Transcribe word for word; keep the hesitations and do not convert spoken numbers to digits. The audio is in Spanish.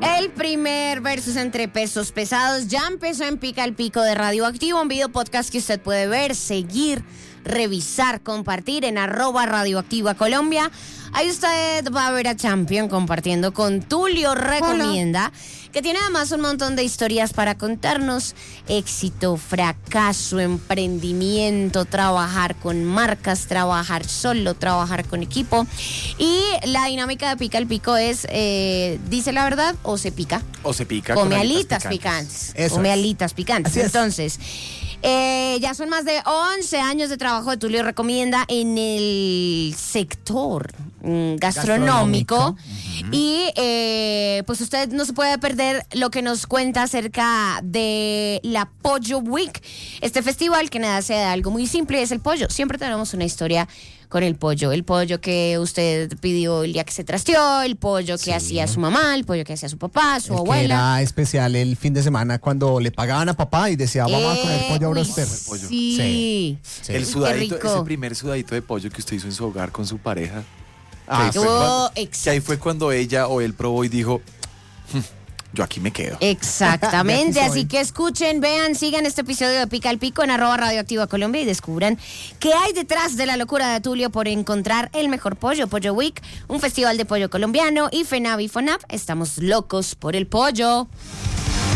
El primer versus entre pesos pesados ya empezó en Pica el Pico de Radioactivo, un video podcast que usted puede ver, seguir, revisar, compartir en arroba Radioactiva Colombia. Ahí usted va a ver a Champion compartiendo con Tulio Recomienda, Hola. que tiene además un montón de historias para contarnos. Éxito, fracaso, emprendimiento, trabajar con marcas, trabajar solo, trabajar con equipo. Y la dinámica de Pica el Pico es, eh, dice la verdad o se pica. O se pica. Come alitas picantes. picantes. Come alitas picantes. Así es. Entonces... Eh, ya son más de once años de trabajo de Tulio Recomienda en el sector mm, gastronómico, gastronómico. Uh-huh. Y eh, pues usted no se puede perder lo que nos cuenta acerca de la Pollo Week, este festival que nace de algo muy simple, es el pollo. Siempre tenemos una historia con el pollo, el pollo que usted pidió el día que se trasteó, el pollo que sí. hacía su mamá, el pollo que hacía su papá, su el abuela. Que era especial el fin de semana cuando le pagaban a papá y decía, vamos eh, a comer pollo a Broster. Sí. sí. sí. El sudadito, ese primer sudadito de pollo que usted hizo en su hogar con su pareja. Ah, que, ahí oh, cuando, que ahí fue cuando ella o él probó y dijo... Yo aquí me quedo. Exactamente, así que escuchen, vean, sigan este episodio de Pica el Pico en arroba Radioactiva Colombia y descubran qué hay detrás de la locura de Tulio por encontrar el mejor pollo. Pollo Week, un festival de pollo colombiano y FENAV y FONAP. Estamos locos por el pollo.